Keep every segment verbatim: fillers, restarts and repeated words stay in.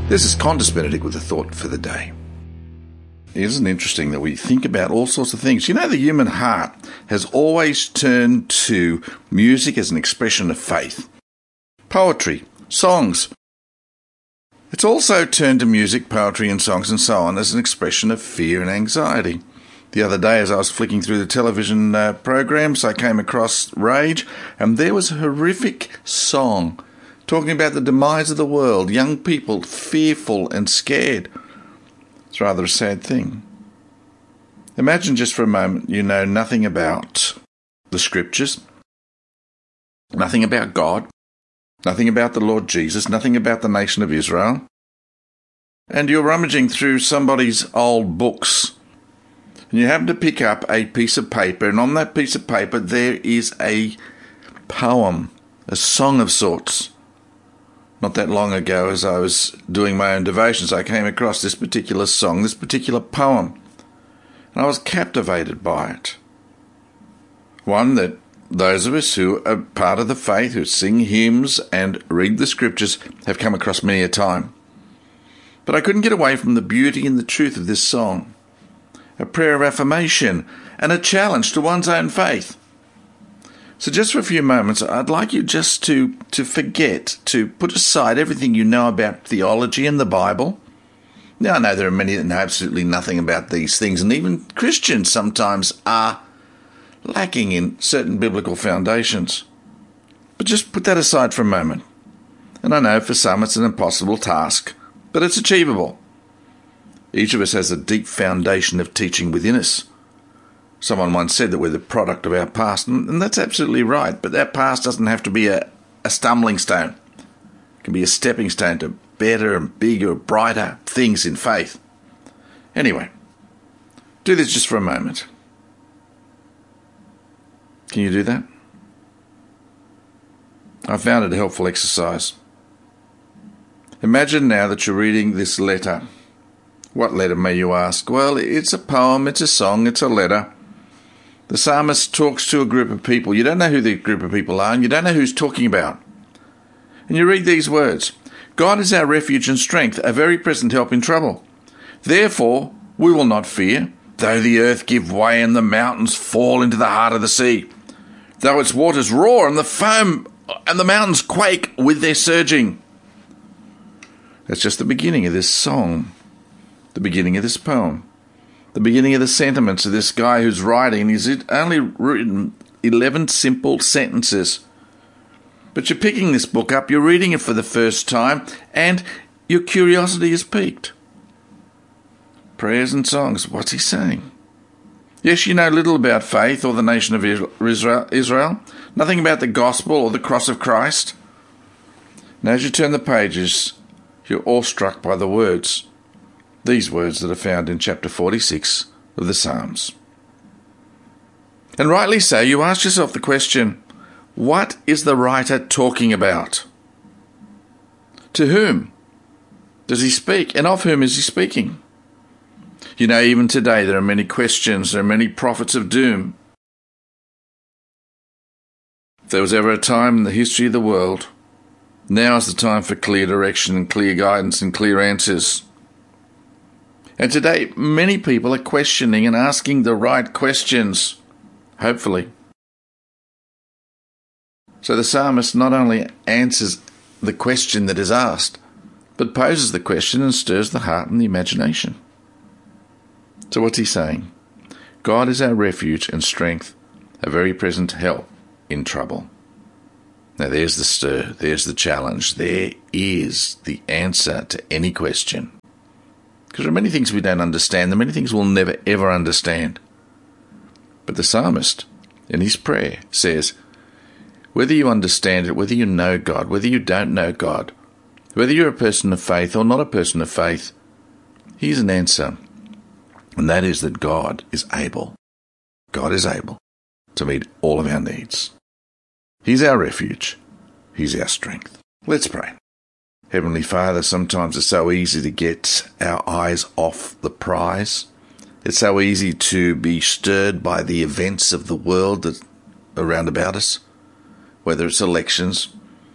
This is Qantas Benedict with a thought for the day. Isn't it interesting that we think about all sorts of things? You know, the human heart has always turned to music as an expression of faith. Poetry, songs. It's also turned to music, poetry and songs and so on as an expression of fear and anxiety. The other day, as I was flicking through the television uh, programs, I came across Rage, and there was a horrific song talking about the demise of the world, young people fearful and scared. It's rather a sad thing. Imagine just for a moment you know nothing about the Scriptures, nothing about God, nothing about the Lord Jesus, nothing about the nation of Israel, and you're rummaging through somebody's old books, and you happen to pick up a piece of paper, and on that piece of paper there is a poem, a song of sorts. Not that long ago, as I was doing my own devotions, I came across this particular song, this particular poem, and I was captivated by it. One that those of us who are part of the faith, who sing hymns and read the Scriptures, have come across many a time. But I couldn't get away from the beauty and the truth of this song. A prayer of affirmation and a challenge to one's own faith. So just for a few moments, I'd like you just to, to forget, to put aside everything you know about theology and the Bible. Now, I know there are many that know absolutely nothing about these things, and even Christians sometimes are lacking in certain biblical foundations. But just put that aside for a moment. And I know for some it's an impossible task, but it's achievable. Each of us has a deep foundation of teaching within us. Someone once said that we're the product of our past, and that's absolutely right, but that past doesn't have to be a, a stumbling stone. It can be a stepping stone to better and bigger, brighter things in faith. Anyway, do this just for a moment. Can you do that? I found it a helpful exercise. Imagine now that you're reading this letter. What letter, may you ask? Well, it's a poem, it's a song, it's a letter. The psalmist talks to a group of people. You don't know who the group of people are, and you don't know who he's talking about. And you read these words: God is our refuge and strength, a very present help in trouble. Therefore, we will not fear, though the earth give way and the mountains fall into the heart of the sea, though its waters roar and the foam and the mountains quake with their surging. That's just the beginning of this song, the beginning of this poem. The beginning of the sentiments of this guy who's writing. He's only written eleven simple sentences. But you're picking this book up, you're reading it for the first time, and your curiosity is piqued. Prayers and songs, what's he saying? Yes, you know little about faith or the nation of Israel, Israel, nothing about the gospel or the cross of Christ. And as you turn the pages, you're awestruck by the words. These words that are found in chapter forty-six of the Psalms. And rightly so, you ask yourself the question, what is the writer talking about? To whom does he speak, and of whom is he speaking? You know, even today there are many questions, there are many prophets of doom. If there was ever a time in the history of the world, now is the time for clear direction and clear guidance and clear answers. And today, many people are questioning and asking the right questions, hopefully. So the psalmist not only answers the question that is asked, but poses the question and stirs the heart and the imagination. So what's he saying? God is our refuge and strength, a very present help in trouble. Now there's the stir, there's the challenge, there is the answer to any question. Because there are many things we don't understand, there are many things we'll never ever understand. But the psalmist, in his prayer, says, whether you understand it, whether you know God, whether you don't know God, whether you're a person of faith or not a person of faith, here's an answer. And that is that God is able. God is able to meet all of our needs. He's our refuge. He's our strength. Let's pray. Heavenly Father, sometimes it's so easy to get our eyes off the prize. It's so easy to be stirred by the events of the world that are round about us, whether it's elections,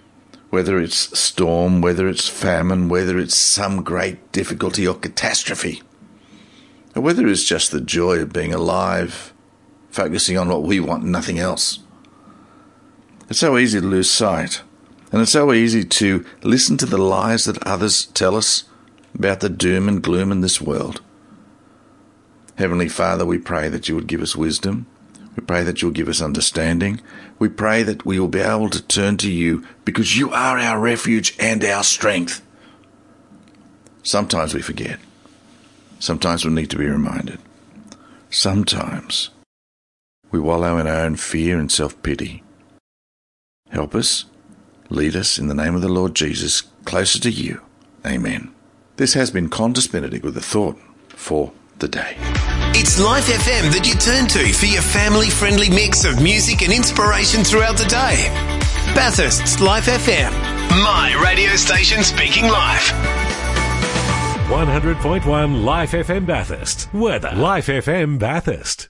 Whether it's storm, whether it's famine, whether it's some great difficulty or catastrophe, or whether it's just the joy of being alive, focusing on what we want and nothing else. It's so easy to lose sight, and it's so easy to listen to the lies that others tell us about the doom and gloom in this world. Heavenly Father, we pray that you would give us wisdom. We pray that you'll give us understanding. We pray that we will be able to turn to you because you are our refuge and our strength. Sometimes we forget. Sometimes we need to be reminded. Sometimes we wallow in our own fear and self-pity. Help us, lead us in the name of the Lord Jesus closer to you. Amen. This has been Qantas Benedict with a thought for the day. It's Life F M that you turn to for your family-friendly mix of music and inspiration throughout the day. Bathurst's Life F M, my radio station speaking life. one hundred point one Life F M Bathurst. Weather. Life F M Bathurst.